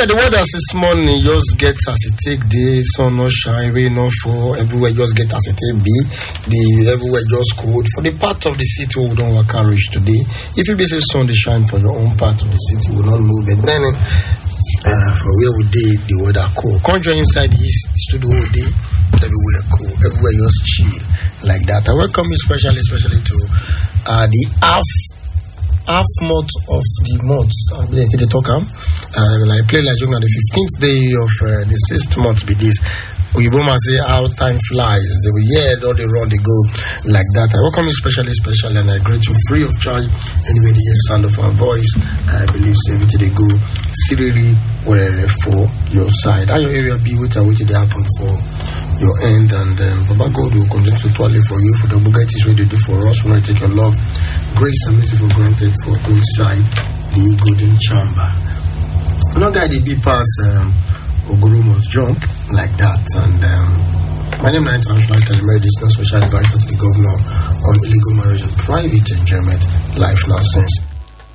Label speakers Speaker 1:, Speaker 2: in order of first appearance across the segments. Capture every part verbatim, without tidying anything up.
Speaker 1: Yeah, the weather this morning just gets as it take day, sun not shine, rain not fall, everywhere just get as it take be. The everywhere just cold. For the part of the city we don't work reach today. If you be say sun they shine for your own part of the city, we will not know. But then uh, for where we day the weather cold. Conjure inside the east studio all day, everywhere cool, everywhere just chill like that. I welcome you especially, especially to uh, the half half month of the month. I mean, they talk um, uh, I play like on the fifteenth day of uh, the sixth month. Be this. Uyiboma say how time flies. They will yeah, all they run, they go like that. I welcome you specially, specially, and I greet you free of charge. Anyway, the sound of my voice, I believe so everything they go seriously wherever for your side. How your area be with and waiting they happen for your end, and um, Baba God will continue to toilet for you for the Bugattis way they do for us. When I take your love, grace and mercy for granted for inside the golden chamber. No guy they be past um, Oguru must jump like that, and um, my name is International Calimere, Distant Special Advisor to the Governor on illegal marriage and private enjoyment, life nonsense.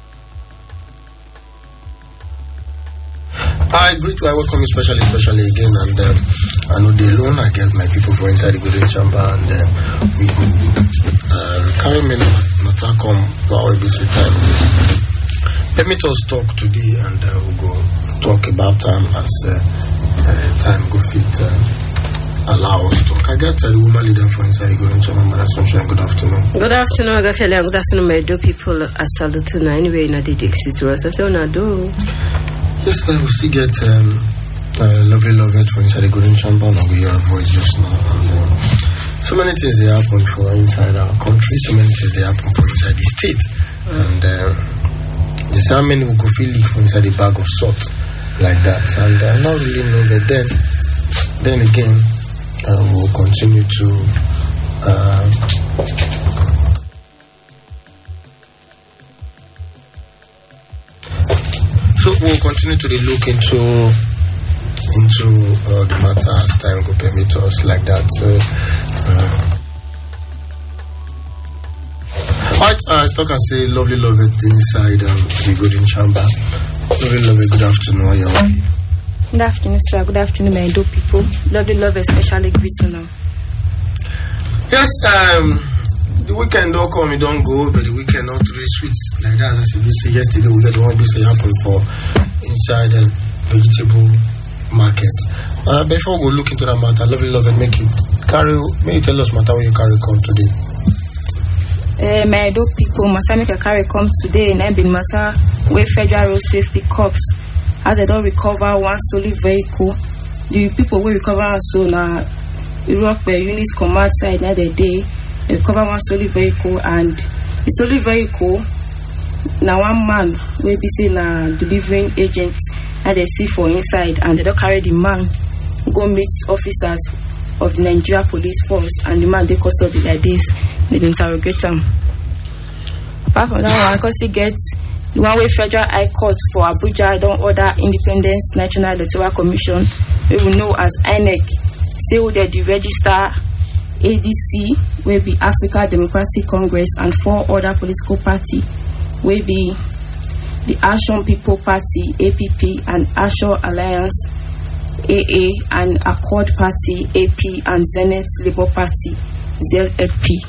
Speaker 1: I greet you, I welcome you specially, especially again, and um, I know the alone, I get my people for inside the golden chamber, and um, we go uh, carry me not come to our A B C time. Let me just talk today, and uh, we'll go talk about time um, as uh, uh, time go fit uh, allow us to talk. I got uh, the woman leader for inside the golden chamber, Madam Sunshine. Good afternoon.
Speaker 2: Good afternoon, Agafeli, and good afternoon, my do people. I salute you now. Anyway, in a day to us, I say, no, do.
Speaker 1: Yes, uh, we still get um, uh, lovely love it for inside the golden chamber. Now we hear a voice just now. And, um, so many things they happen for inside our country. So many things they happen for inside the state. Mm. And uh, there's how many we could feel leak for inside the bag of salt like that. And I uh, not really know that. Then, then again, uh, we'll continue to. Uh, So we'll continue to look into into uh, the matter as time will permit us like that. So, uh, right, uh, as talk and say, lovely love it inside um, the golden chamber. Lovely love it. Good afternoon, Yawabi.
Speaker 3: Good afternoon, sir. Good afternoon, my do people. Lovely love, especially greet you now.
Speaker 1: Yes, um. The weekend don't come, it don't go, but the weekend not really sweet like that. As you see yesterday, we get the one big say happen for inside the vegetable market. Uh, before we go look into that matter, lovely love and make you carry. May you tell us matter when you carry come today?
Speaker 3: Uh, my do people, matter make a carry come today, and I been matter where Federal Road Safety Corps as they don't recover one stolen vehicle. The people will recover so now Europe unit command side now the day. They recover one stolen vehicle, and the stolen vehicle now one man will be saying a delivering agent and they see for inside, and they don't carry the man go meet officers of the Nigeria Police Force, and the man they custody like this, they interrogate him. Apart from that one, I can still get the one way Federal High Court for Abuja don't order Independence National Electoral Commission, we will know as I N E C, say who they register A D C will be Africa Democratic Congress and four other political parties will be the Action People Party A P P and Action Alliance A A and Accord Party A P and Zenith Labour Party Z L P.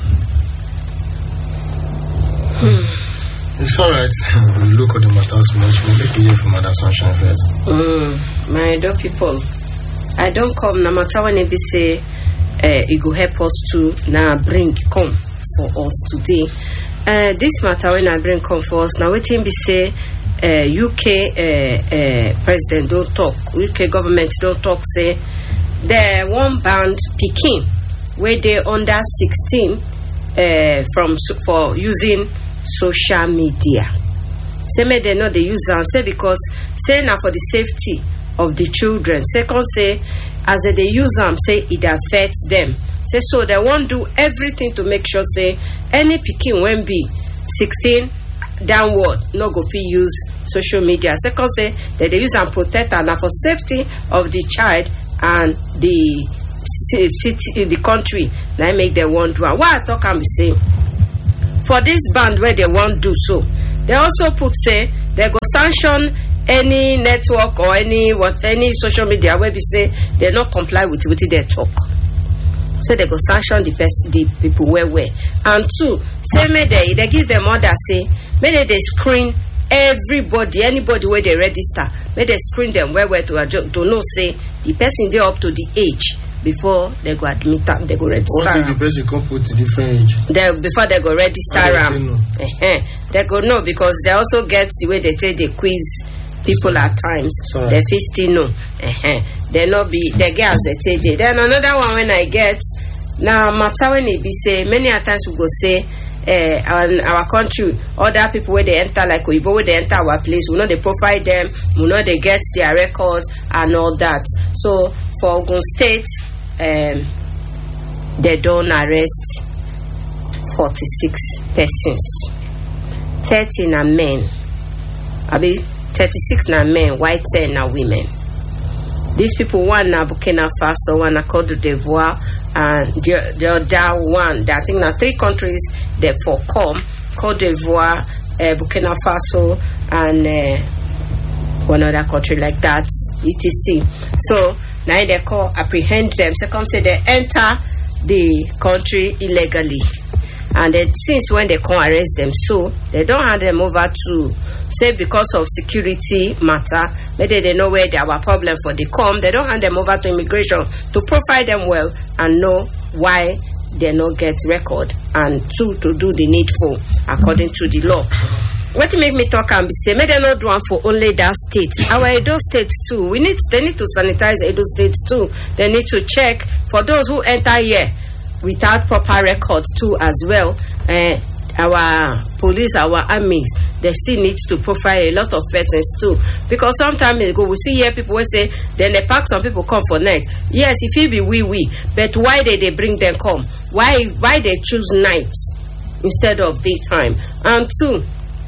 Speaker 1: Hmm. It's alright. We look at the matters much. We'll make it hear from Madam Sunshine first.
Speaker 2: Mm, my dear people, I don't come no matter when they say. Uh, it will help us to now bring come for us today. Uh, this matter when I bring come for us now, waiting be say uh, U K uh, uh, president don't talk, U K government don't talk. Say they one band Peking where they under sixteen uh, from for using social media. Say me they know they use them. Say because say now for the safety of the children. Second say. As they use them, say it affects them. Say so they won't do everything to make sure say any Peking when be sixteen downward no go fit use social media. Second say that they use and protect and for safety of the child and the city, the country. Now make them want do. Why I talk and say for this band where they won't do so, they also put say they go sanction any network or any what any social media where we say they not comply with what they talk. Say they go sanction the best the people where where. And two, say may they they give them order say may they, they screen everybody, anybody where they register, may they screen them where where to to know say the person they up to the age before they go admit them, they go register.
Speaker 1: What if the person come put a different age?
Speaker 2: They before they go register them. Uh-huh. They go no because they also get the way they take the quiz people at times. Sorry. They feel still know. Uh-huh. They not be they get as they take it. Then another one when I get now matter when it be say many a times we go say Uh, our, our country, other people where they enter like Oyibo where they enter our place, we know they profile them, we know they get their records and all that. So for Ogun State, um, they don't arrest forty-six persons, thirty na men, I be thirty-six na men, white ten na women. These people, one na Burkina Faso, one na Cote d'Ivoire, and the, the other one, I think na three countries they for come, Cote d'Ivoire, uh, Burkina Faso, and uh, one other country like that, et cetera. So now they call apprehend them. So come say they enter the country illegally, and then since when they come arrest them, so they don't hand them over to say because of security matter, maybe they know where they have a problem for the come, they don't hand them over to immigration to profile them well and know why they not get record, and two to do the needful according to the law. What make me talk and be say, may they not do one for only that state. Our Edo State too. We need to, they need to sanitize Edo State too. They need to check for those who enter here without proper records too as well. Uh, our police, our armies, they still need to profile a lot of persons too. Because sometimes ago we see here people will say, then they pack some people come for night. Yes, if it be we we, but why did they bring them come? Why why they choose night instead of daytime? And two,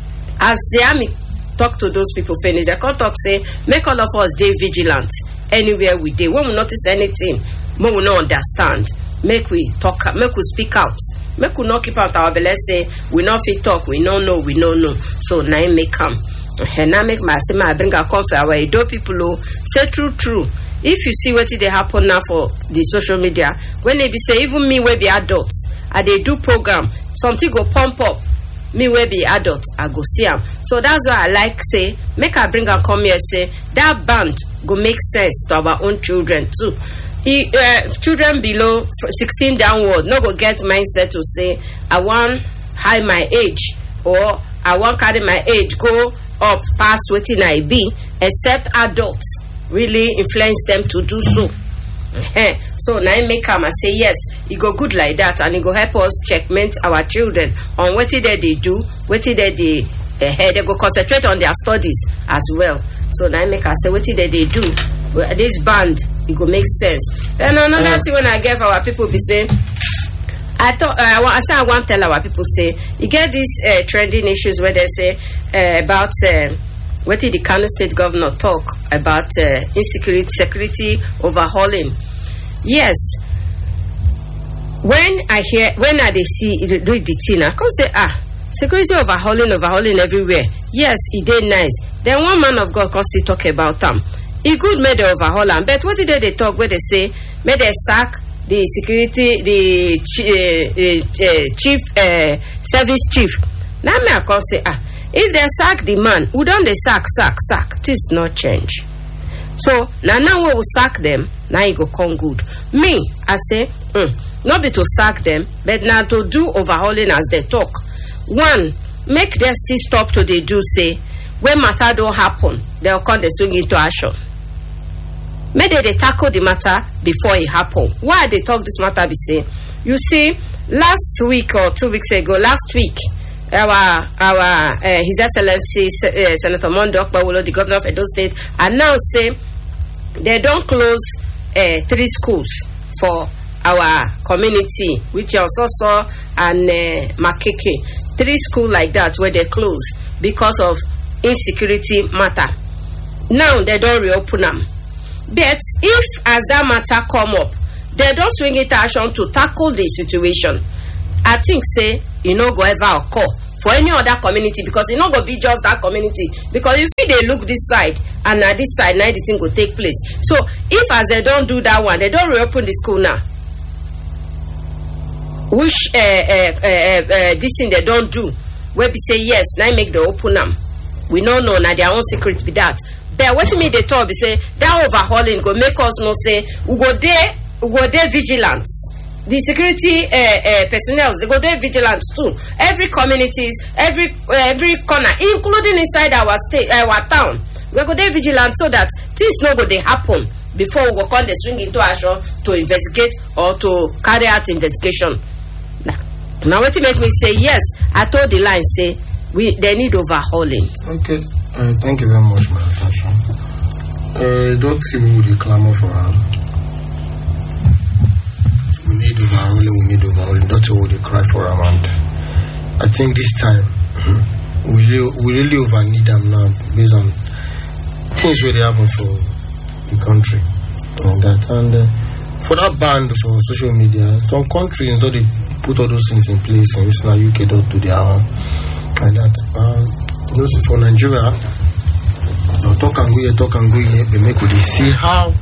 Speaker 2: as the army talk to those people finish, they can't talk say, make all of us stay vigilant anywhere we dey. When we notice anything, when we not understand, make we talk, make we speak out. Make we not keep out our belly say we not fit talk, we no know, we no know. So now make come. And now make my say I bring a comfort our Edo people who say true true. If you see what they happen now for the social media, when they be say even me we be adults, and they do program, something go pump up. Me we be adult, I go see them. So that's why I like say make I bring and come here say that band go make sense to our own children too. He, uh, children below sixteen downward no go get mindset to say I want high my age or I want carry my age go up past wetin I be, except adults really influence them to do so. Uh-huh. So now I make them and say yes, it go good like that, and it go help us checkmate our children on what they they do, what they they uh, they go concentrate on their studies as well. So now I make her say what they they do. Well, this band, it go make sense. Then another uh, thing when I give our people be saying, I thought uh, I say I want to tell our people say you get these uh, trending issues where they say uh, about uh, what did the Kano State governor talk about uh, insecurity, security overhauling. Yes, when I hear when I they see do the thing, I can say ah security overhauling, overhauling everywhere. Yes, it did nice. Then one man of God can still talk about them. He good made the overhaul am, but what did they, they talk where they say made they sack the security the uh, uh, chief uh, service chief. Now me I can say ah if they sack the man, who don't they sack sack sack? This not change. So now now we will sack them. Now it go come good. Me I say mm, not be to sack them, but now to do overhauling as they talk. One, make them still stop to they do say when matter don't happen, they'll come they swing into action. Maybe they tackle the matter before it happen. Why they talk this matter be say? You see, last week or two weeks ago, last week, our our uh, His Excellency uh, Senator Mondo Okpawolo, the governor of Edo State, announced say they don't close uh, three schools for our community, which is also and uh, Makeke. Three schools like that where they close because of insecurity matter. Now they don't reopen them. But if as that matter come up, they don't swing it action to tackle the situation, I think say you know go ever occur for any other community, because it not go be just that community, because if fit dey look this side and na this side na the thing go take place. So if as they don do that one, they don reopen the school now, which uh, uh, uh, uh, this thing they don do, wey be say yes na make they open am, we no know na their own secret be that. But wetin me dey talk be say that overhauling go make us know say we go dey we go dey vigilant. The security uh, uh, personnel, they go dey vigilant too. Every communities, every uh, every corner, including inside our state, uh, our town, we go dey vigilant so that things no go dey happen before we go come dey swing into action to investigate or to carry out investigation. Now, now what make me say yes? I told the line say we they need overhauling.
Speaker 1: Okay, uh, thank you very much, Madam Fashion. Uh, don't see who they clamor for her. We need overhauling, we need overhauling. That's what they cry for around. I think this time we really, we really over need them now based on things really happen for the country and that. And uh, for that ban for social media, some countries don't they put all those things in place, and it's now U K don't do their own and that. Um, you know, see for Nigeria, talk and go here, talk and go here, they make we see how.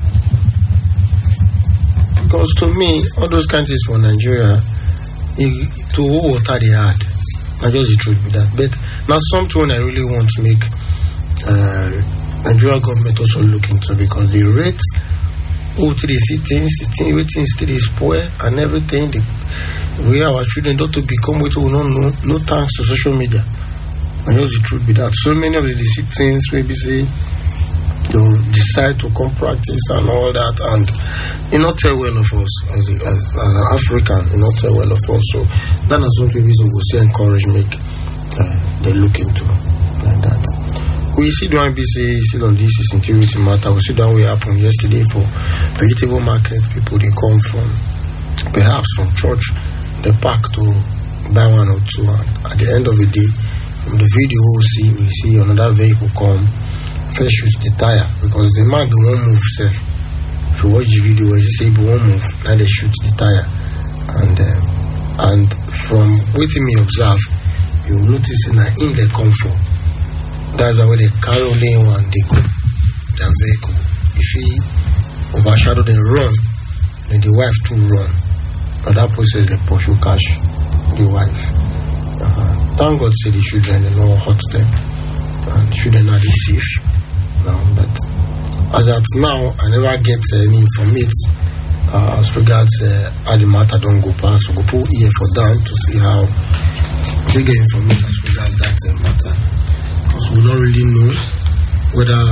Speaker 1: Because to me, all those countries for Nigeria, it, to what water they had, I just the truth with that. But now something I really want to make uh, Nigeria government also look into, because the rates, oh, to the things, things to the spoil and everything, the way our children don't to become what we don't know, no thanks to social media. I just the truth with that. So many of the deceit things maybe say they'll decide to come practice and all that, and it not tell well of us as, a, as, as an African, it not tell well of us. So that is what we will see encourage make uh, they look into like that. We see the one B C still on this security matter. We see that we happened yesterday for vegetable market. People they come from perhaps from church, they park to buy one or two, and at the end of the day, from the video we see we see another vehicle come. First shoot the tire, because the man don't want move self. If you watch the video, he say he won't move, now they shoot the tire. And um, and from what me observe, you notice that in the comfort, that's why they carry lane one, they go, their vehicle. If he overshadow the run, then the wife too run. But that process they pursue cash the wife. Uh-huh. Thank God say the children they know how to them. And children are safe. Now, but as at now, I never get uh, any information uh, as regards uh, how the matter don't go past. So go put ear for them to see how they get information as regards that uh, matter. Because we don't really know whether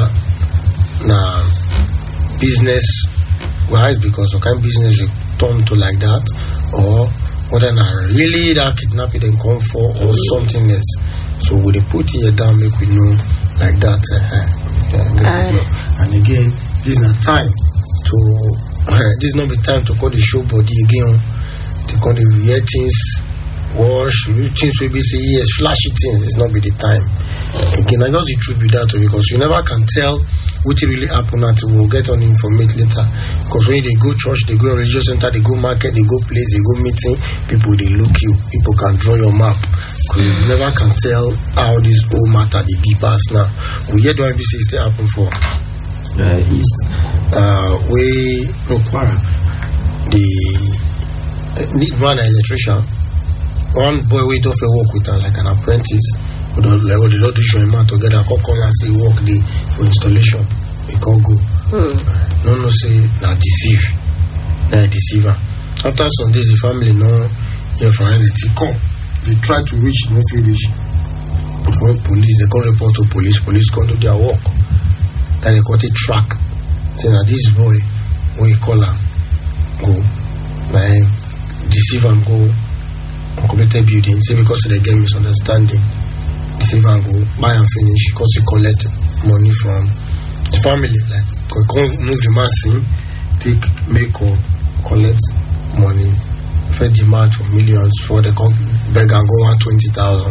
Speaker 1: na business wise, because some kind of business is turned to like that, or whether na really that kidnapping they come for or something else. So we they put ear down, make we know like that. Uh, Yeah, uh, and again, this is not time to uh, this is not the time to call the show body again. To call the wear things, wash, things will be say yes, flashy things. It's not be the time. Again, I just the truth with that, because you never can tell what really happened until we'll get on information later. Because when they go church, they go religious center, they go market, they go place, they go meeting, people they look you, people can draw your map. Because you never can tell how this whole matter they be passed now. We hear the one B C still happen for uh, East. Uh, we require the uh, need one electrician. One boy we don't work with her like an apprentice. We don't like they don't do join man together. Come come and say work the for installation. We can't go. Hmm. Uh, no no say na deceive, na deceiver. After some days the family no hear from anything. Come. They try to reach, no feel reach. For police, they can't report to police. Police can't do their work. Then they got a track. Saying that this boy, when he call her, go, man, deceive and go, completed building. Say because they get misunderstanding, deceive and go, buy and finish, because he collect money from the family. Like, can't move the man scene, take, make or collect money. Fed demand for millions for the company. Beg and go on twenty thousand,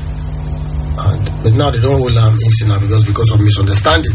Speaker 1: and but now they don't hold them in now because because of misunderstanding,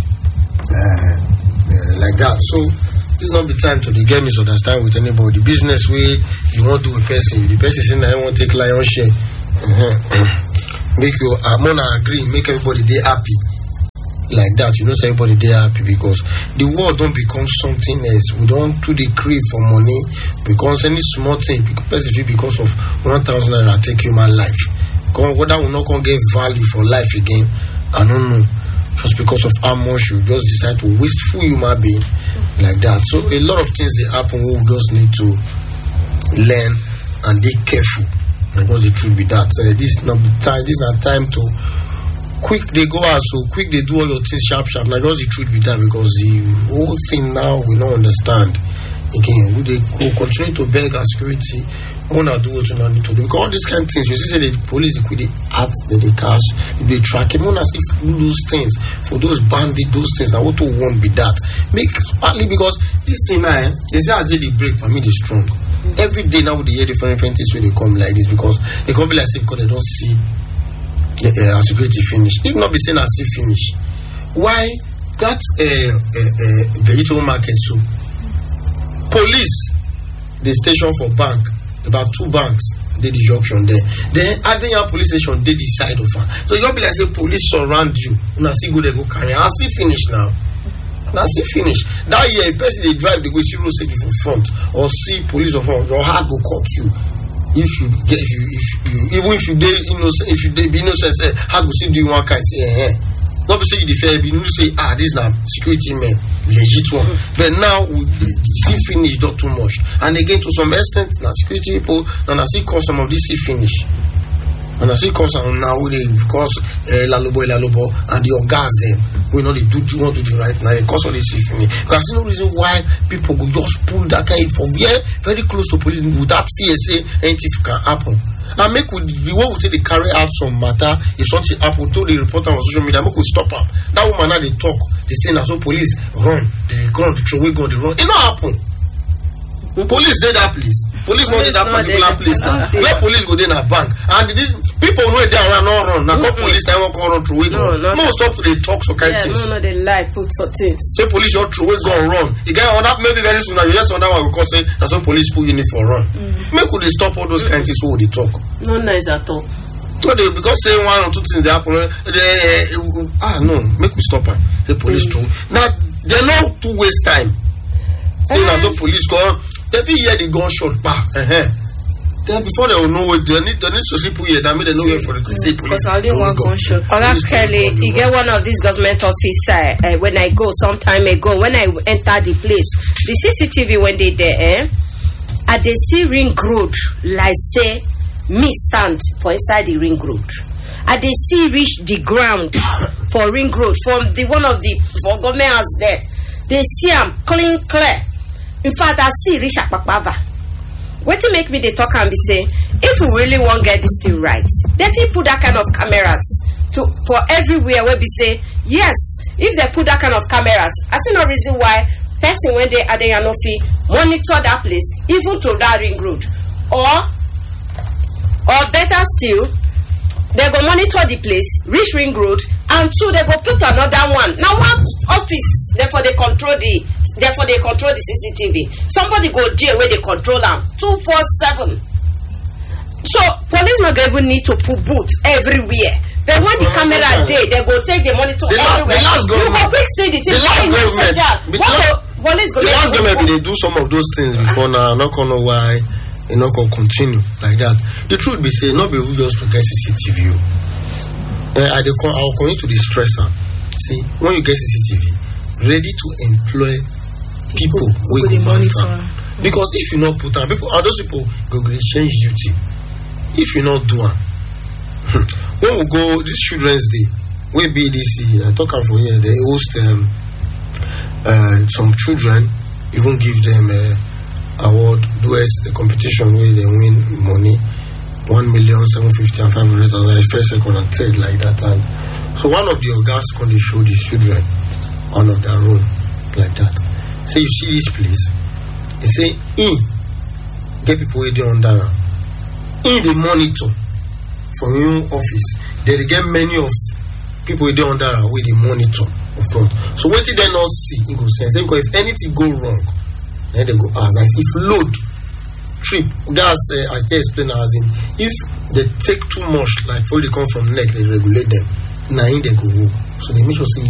Speaker 1: uh, uh, like that. So this is not the time to get misunderstanding with anybody. The business way you want to do a person, the person saying I want to take lion share, uh-huh. make you uh, wanna agree, make everybody they happy. like that, you know, so everybody they happy because the world don't become something else. We don't do the crave for money because any small thing, because if it because of one thousand naira take human life, because whether we not gonna get value for life again, I don't know. Just because of how much you just decide to wasteful human being like that. So a lot of things they happen. We just need to learn and be careful. Because the truth be that uh, this is not time. This is not time to. Quick they go out, so quick they do all your things sharp sharp. Now just the truth be that because the whole thing now we don't understand. Again, we they go continue to beg our security, wanna do what you need to do. Because all these kind of things, you see say the police they could act, they they cash, they track him, wanna see those things for those bandits, those things. Now what to won't be that. Make partly because this thing now, eh, they say as they, they break, for me they strong. Every day now they hear different different things when they come like this because they come be like say because they don't see Uh, uh, security finish. If not be saying as if finish, why that uh, uh, uh, vegetable market so police the station for bank about two banks did the junction there. Then Adenya police station did the side of her. So you be like say police surround you. Una see go they go carry. I see finish now. Now see finish. That year if person they drive they go see road safety for front or see police of front your heart go cut you. If you get, if you, if you, even if you dey innocent, if you dey be innocent, say, how go see do you one kind say, eh? Not be say you fair, be you say, ah, this na security man, legit one. Mm-hmm. But now we see finish not too much, and again to some extent, na security people, and I see cause some of this see finish, and I see cause some now we dey because uh, lalobo lalobo and your gas them. We know they do, do want to do right now because of this finish. Because there's no reason why people go just pull that kind of from here very close to police without fear say anything can happen. And make with the way we take they carry out some matter if something happen to the reporter on social media, make we stop them. That woman now they talk, they say now some police run, they go on the throw away gun, they run. It not happen. Police did that place. Police not did that particular place now. Where police go there in a bank and this people know they are not run. Now mm-hmm. police they won't run through away gun. No, no stop to they talk so kind
Speaker 2: yeah,
Speaker 1: things.
Speaker 2: No, no, they lie, put so things.
Speaker 1: Say police your through away gun run. You get on that maybe very soon now you just on that one because say that's what police put uniform run. Mm-hmm. Make could they stop all those kind of things so they talk.
Speaker 2: No nice at all.
Speaker 1: So they because say one or two things they happen. They uh, ah no, make we stop them. Say police mm-hmm. through. Now they no to waste time. Say now so police go. Every year the gunshot back. Uh-huh. Then before they will know what they need, they need to see people here that made them know where for the say police.
Speaker 3: Because I only one gunshot.
Speaker 2: Ola Kelly, you get one of these government officer. Uh, when I go some time ago, when I enter the place, the C C T V when they there, eh, at the see ring road, like say me stand for inside the ring road. At the see reach the ground for ring road from the one of the for government house there. They see I'm clean clear. In fact, I see reach Akpakpava. What to make me they talk and be say, if we really want to get this thing right, definitely put that kind of cameras to for everywhere where we say, yes, if they put that kind of cameras, I see no reason why person when they are there no fee monitor that place, even to that ring road. Or or better still, they go monitor the place, reach ring road, and two they go put another one. Now one office, therefore they control the therefore they control the C C T V. Somebody go there where they control them two four seven. So police not even need to put boots everywhere. But when the camera there, they go take the monitor the everywhere.
Speaker 1: La, the
Speaker 2: you go quick see the thing.
Speaker 1: The last government,
Speaker 2: the police go
Speaker 1: the last government they do some of those things before now. Not gonna know why. You know, can continue like that. The truth be said, not be just to get C C T V. Uh, I will continue to distress her. See, when you get C C T V, ready to employ people, people with the monitor. monitor. Because if you not put on people, and those people go change duty. If you not do it, when we go this Children's Day, we B D C. I talk for here. They host um, uh, some children, even give them. Uh, award do as the competition where they win money one million seven fifty and five hundred thousand first second and third like that. And so one of the guys can show the children one of their own like that. Say you see this place, they say in get people where they under in the monitor from your office they get many of people where they under where they monitor in front. So what did they not see in go sense because if anything go wrong then they go as I see if load trip gas uh, I just explain as in if they take too much like before they come from neck they regulate them now in they go so they make sure say